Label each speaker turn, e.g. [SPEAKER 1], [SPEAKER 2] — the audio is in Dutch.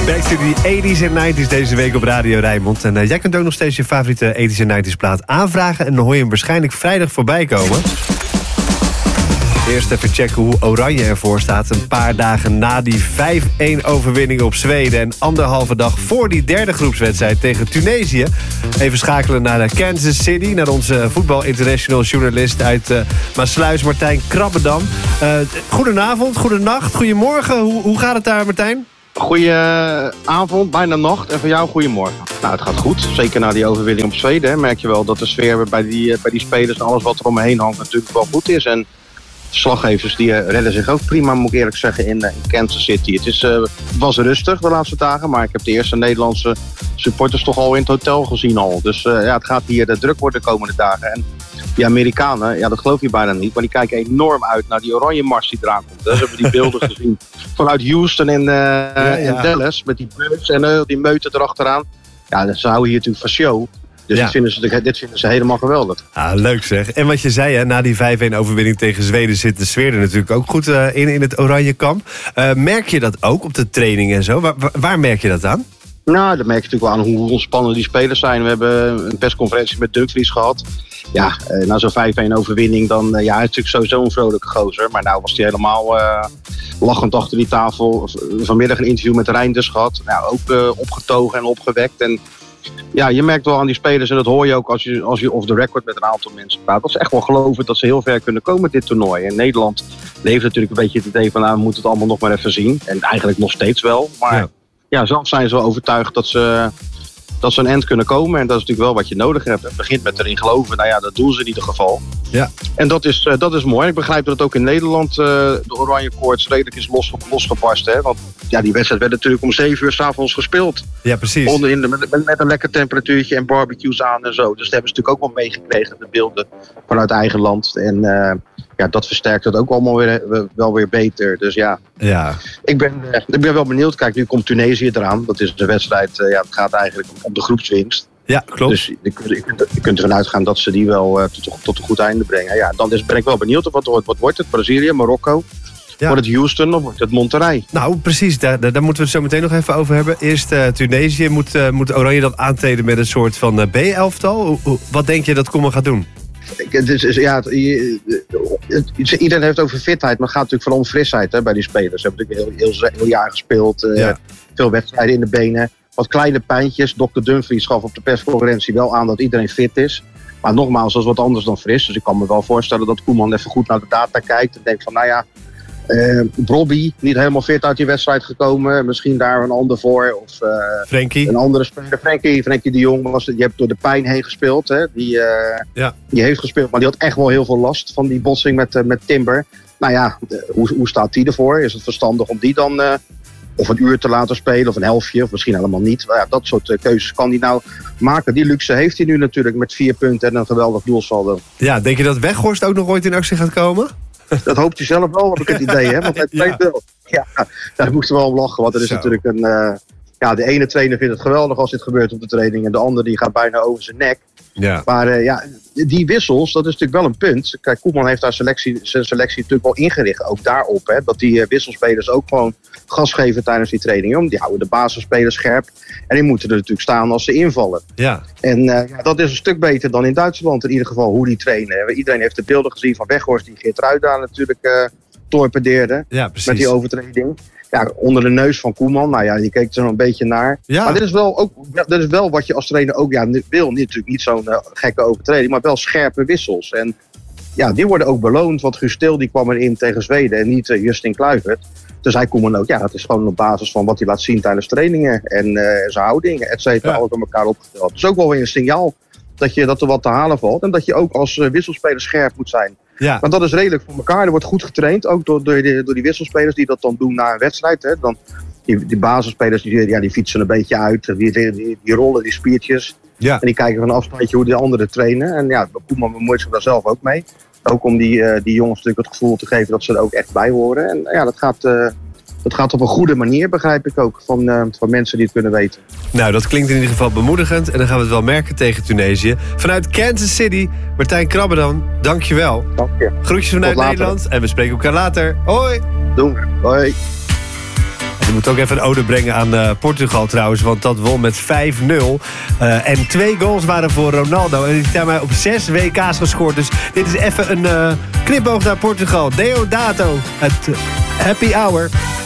[SPEAKER 1] Back to the 80s en 90s deze week op Radio Rijnmond. En jij kunt ook nog steeds je favoriete 80s en 90s plaat aanvragen. En dan hoor je hem waarschijnlijk vrijdag voorbij komen. Eerst even checken hoe Oranje ervoor staat. Een paar dagen na die 5-1 overwinning op Zweden. En anderhalve dag voor die derde groepswedstrijd tegen Tunesië. Even schakelen naar Kansas City. Naar onze voetbal-international journalist uit Maassluis, Martijn Krabbedam. Goedenavond, goedenacht, goedemorgen. Hoe gaat het daar, Martijn?
[SPEAKER 2] Goedenavond, bijna nacht. En voor jou goedemorgen. Nou, het gaat goed. Zeker na die overwinning op Zweden. Hè, merk je wel dat de sfeer bij die spelers en alles wat er omheen hangt natuurlijk wel goed is. En de slaggevers die redden zich ook prima, moet ik eerlijk zeggen, in Kansas City. Het was rustig de laatste dagen, maar ik heb de eerste Nederlandse supporters toch al in het hotel gezien al. Dus het gaat hier druk worden de komende dagen. En die Amerikanen, dat geloof je bijna niet, maar die kijken enorm uit naar die oranje mars die eraan komt. Hè. Ze hebben die beelden gezien vanuit Houston en Dallas, met die bus en die meute erachteraan. Ja, ze houden hier natuurlijk van show. Dus dit vinden ze helemaal geweldig.
[SPEAKER 1] Ah, leuk zeg. En wat je zei, hè, na die 5-1 overwinning tegen Zweden zit de sfeer er natuurlijk ook goed in het oranje kamp. Merk je dat ook op de training en zo? Waar merk je dat aan?
[SPEAKER 2] Nou, dat merk je natuurlijk wel aan hoe ontspannen die spelers zijn. We hebben een persconferentie met Dumfries gehad. Ja, na zo'n 5-1 overwinning, dan hij is natuurlijk sowieso een vrolijke gozer. Maar nou was hij helemaal lachend achter die tafel. Vanmiddag een interview met Reinders gehad. Nou, ook opgetogen en opgewekt. En ja, je merkt wel aan die spelers, en dat hoor je ook als je off the record met een aantal mensen praat, dat ze echt wel geloven dat ze heel ver kunnen komen met dit toernooi. En Nederland leeft natuurlijk een beetje het idee van, we moeten het allemaal nog maar even zien. En eigenlijk nog steeds wel. Maar ja, zelf zijn ze wel overtuigd dat ze een end kunnen komen. En dat is natuurlijk wel wat je nodig hebt. Het begint met erin geloven. Nou ja, dat doen ze in ieder geval. Ja. En dat is mooi. Ik begrijp dat het ook in Nederland de oranje koorts redelijk is losgepast. Hè? Want ja, die wedstrijd werd natuurlijk om 7 uur 's avonds gespeeld. Ja, precies. Met een lekker temperatuurtje en barbecues aan en zo. Dus dat hebben ze natuurlijk ook wel meegekregen, de beelden vanuit eigen land. En dat versterkt het ook allemaal wel weer beter. Dus ja. Ik ben wel benieuwd. Kijk, nu komt Tunesië eraan. Dat is de wedstrijd, het gaat eigenlijk om de groepswinst. Ja, klopt. Dus je kunt ervan uitgaan dat ze die wel tot een goed einde brengen. Ja, dan ben ik wel benieuwd wat wordt het? Brazilië, Marokko? Ja. Wordt het Houston of wordt het Monterrey?
[SPEAKER 1] Nou, precies. Daar moeten we het zo meteen nog even over hebben. Eerst Tunesië. Moet Oranje dat aantreden met een soort van B-elftal? Wat denk je dat Koeman gaat doen?
[SPEAKER 2] Iedereen heeft over fitheid, maar het gaat natuurlijk vooral om frisheid, hè, bij die spelers. Ze hebben natuurlijk heel jaar gespeeld. Veel wedstrijden in de benen. Wat kleine pijntjes. Dr. Dumfries gaf op de persconferentie wel aan dat iedereen fit is. Maar nogmaals, dat is wat anders dan fris. Dus ik kan me wel voorstellen dat Koeman even goed naar de data kijkt. En denkt van, Robbie, niet helemaal fit uit die wedstrijd gekomen. Misschien daar een ander voor. Of
[SPEAKER 1] Frenkie.
[SPEAKER 2] Een andere speler. Frenkie de Jong. Die heeft door de pijn heen gespeeld. Hè. Die heeft gespeeld, maar die had echt wel heel veel last van die botsing met Timber. Nou ja, hoe staat die ervoor? Is het verstandig om die dan of een uur te laten spelen, of een helftje, of misschien helemaal niet. Maar ja, dat soort keuzes kan hij nou maken. Die luxe heeft hij nu natuurlijk met 4 punten en een geweldig doelsaldo.
[SPEAKER 1] Ja, denk je dat Weghorst ook nog ooit in actie gaat komen?
[SPEAKER 2] Dat hoopt hij zelf wel, heb ik het idee. Hè? Want hij weet wel. Ja, daar moesten we wel om lachen. Want er is natuurlijk de ene trainer vindt het geweldig als dit gebeurt op de training. En de andere die gaat bijna over zijn nek. Ja. Maar die wissels, dat is natuurlijk wel een punt. Kijk, Koeman heeft zijn selectie natuurlijk wel ingericht. Ook daarop. Hè, dat die wisselspelers ook gewoon gas geven tijdens die training. Die houden de basisspelers scherp. En die moeten er natuurlijk staan als ze invallen. Ja. En dat is een stuk beter dan in Duitsland. In ieder geval hoe die trainen. Iedereen heeft de beelden gezien van Weghorst die Geertruida natuurlijk torpedeerde. Ja, precies. Met die overtreding. Ja, onder de neus van Koeman. Nou ja, die keek er zo een beetje naar. Ja. Maar dit is wel wat je als trainer ook wil. Natuurlijk niet zo'n gekke overtreding, maar wel scherpe wissels. En ja, die worden ook beloond. Want Guus Til die kwam erin tegen Zweden en niet Justin Kluivert. Dus hij Koeman ook, dat is gewoon op basis van wat hij laat zien tijdens trainingen. En zijn houdingen, et cetera, alles aan elkaar opgeteld. Dus ook wel weer een signaal dat er wat te halen valt. En dat je ook als wisselspeler scherp moet zijn. Ja. Want dat is redelijk voor elkaar. Er wordt goed getraind, ook door die wisselspelers die dat dan doen na een wedstrijd. Hè. Dan, die basisspelers die fietsen een beetje uit. Die rollen die spiertjes. Ja. En die kijken van een afstandje hoe die anderen trainen. En ja, Koeman bemoeit zich daar zelf ook mee. Ook om die jongens natuurlijk het gevoel te geven dat ze er ook echt bij horen. En ja, dat gaat op een goede manier, begrijp ik ook, van mensen die het kunnen weten.
[SPEAKER 1] Nou, dat klinkt in ieder geval bemoedigend. En dan gaan we het wel merken tegen Tunesië. Vanuit Kansas City, Martijn Krabbedam, dank je wel.
[SPEAKER 2] Dank je.
[SPEAKER 1] Groetjes vanuit Nederland en we spreken elkaar later. Hoi!
[SPEAKER 2] Doen we. Hoi.
[SPEAKER 1] Je moet ook even een ode brengen aan Portugal trouwens. Want dat won met 5-0. En 2 goals waren voor Ronaldo. En die heeft mij op 6 WK's gescoord. Dus dit is even een knipoog naar Portugal. Deodato, het Happy Hour.